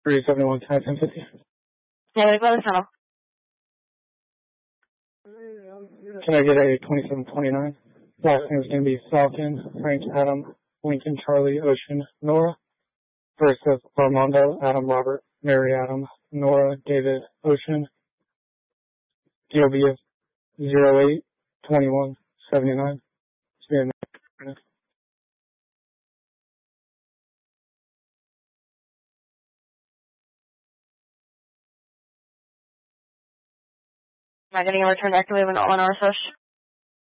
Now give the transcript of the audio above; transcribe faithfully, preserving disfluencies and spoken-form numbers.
three seventy-one, ten fifty. Yeah, we go to the tunnel. Can I get a twenty-seven twenty-nine? Last name is going to be Falcon, Frank, Adam, Lincoln, Charlie, Ocean, Nora. Versus Armando, Adam, Robert, Mary, Adam, Nora, David, Ocean. D O B is zero eight twenty-one seventy-nine. Am I getting a return activated on our search?